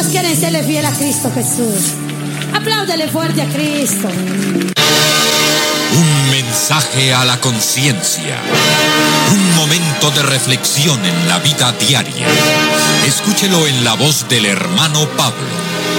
¿Cuántos quieren serle fiel a Cristo Jesús? Apláudele fuerte a Cristo. Un mensaje a la conciencia. Un momento de reflexión en la vida diaria. Escúchelo en la voz del hermano Pablo.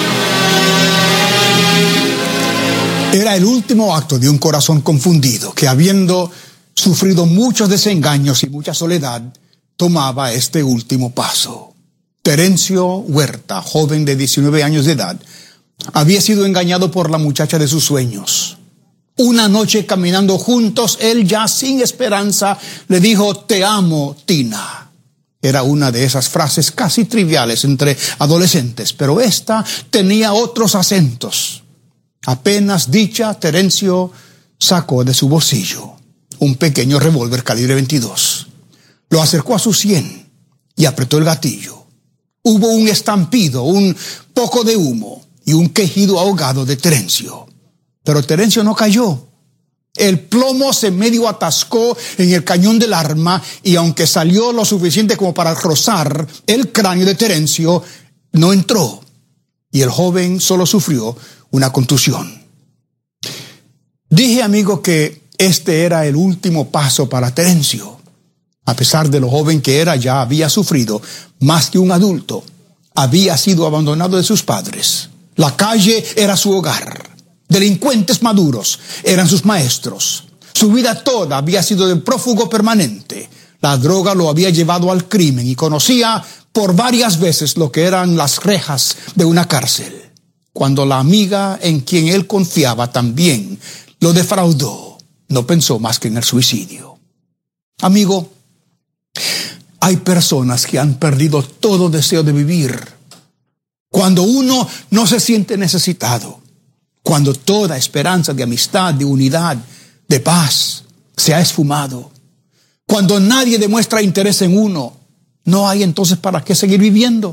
Era el último acto de un corazón confundido que, habiendo sufrido muchos desengaños y mucha soledad, tomaba este último paso. Terencio Huerta, joven de 19 años de edad, había sido engañado por la muchacha de sus sueños. Una noche caminando juntos, él ya sin esperanza le dijo: "Te amo, Tina". Era una de esas frases casi triviales entre adolescentes, pero esta tenía otros acentos. Apenas dicha, Terencio sacó de su bolsillo un pequeño revólver calibre 22. Lo acercó a su sien y apretó el gatillo. Hubo un estampido, un poco de humo y un quejido ahogado de Terencio. Pero Terencio no cayó. El plomo se medio atascó en el cañón del arma y aunque salió lo suficiente como para rozar el cráneo de Terencio, no entró. Y el joven solo sufrió una contusión. Dije, amigo, que este era el último paso para Terencio. A pesar de lo joven que era, ya había sufrido más que un adulto. Había sido abandonado de sus padres. La calle era su hogar. Delincuentes maduros eran sus maestros. Su vida toda había sido de prófugo permanente. La droga lo había llevado al crimen y conocía por varias veces lo que eran las rejas de una cárcel. Cuando la amiga en quien él confiaba también lo defraudó, no pensó más que en el suicidio. Amigo, hay personas que han perdido todo deseo de vivir. Cuando uno no se siente necesitado, cuando toda esperanza de amistad, de unidad, de paz se ha esfumado, cuando nadie demuestra interés en uno, no hay entonces para qué seguir viviendo.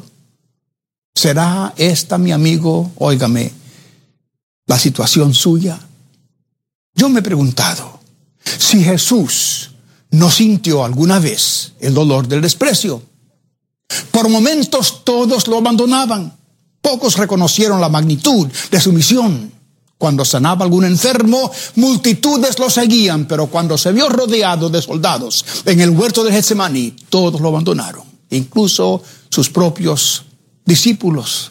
¿Será esta, mi amigo, óigame, la situación suya? Yo me he preguntado si Jesús no sintió alguna vez el dolor del desprecio. Por momentos todos lo abandonaban. Pocos reconocieron la magnitud de su misión. Cuando sanaba algún enfermo, multitudes lo seguían, pero cuando se vio rodeado de soldados en el huerto de Getsemaní, todos lo abandonaron, incluso sus propios discípulos.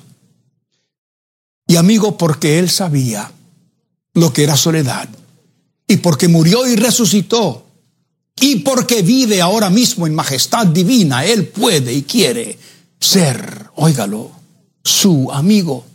Y amigo, porque él sabía lo que era soledad, y porque murió y resucitó, y porque vive ahora mismo en majestad divina, él puede y quiere ser, óigalo, su amigo.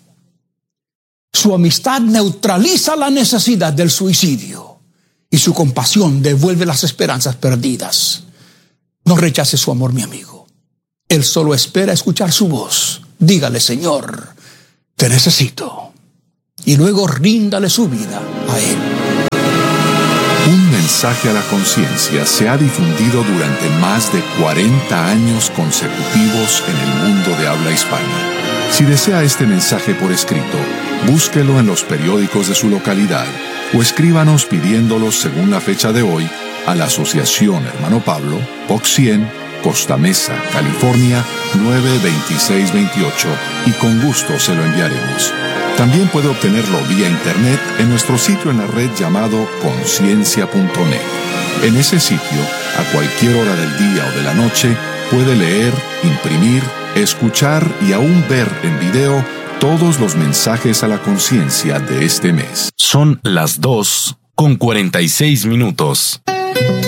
Su amistad neutraliza la necesidad del suicidio y su compasión devuelve las esperanzas perdidas. No rechace su amor, mi amigo. Él solo espera escuchar su voz. Dígale: Señor, te necesito. Y luego ríndale su vida a Él. Un mensaje a la conciencia se ha difundido durante más de 40 años consecutivos en el mundo de habla hispana. Si desea este mensaje por escrito, búsquelo en los periódicos de su localidad o escríbanos pidiéndolo según la fecha de hoy a la Asociación Hermano Pablo, Box 100, Costa Mesa, California 92628 y con gusto se lo enviaremos. También puede obtenerlo vía internet en nuestro sitio en la red llamado conciencia.net. En ese sitio, a cualquier hora del día o de la noche, puede leer, imprimir, escuchar y aún ver en video todos los mensajes a la conciencia de este mes. Son las 2:46.